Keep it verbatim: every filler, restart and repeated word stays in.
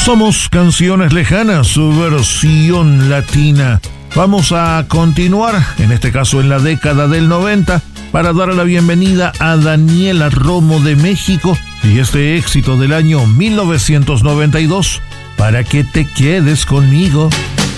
Somos Canciones Lejanas, su versión latina. Vamos a continuar, en este caso en la década del noventa, para dar la bienvenida a Daniela Romo de México y este éxito del año mil novecientos noventa y dos, Para que te quedes conmigo.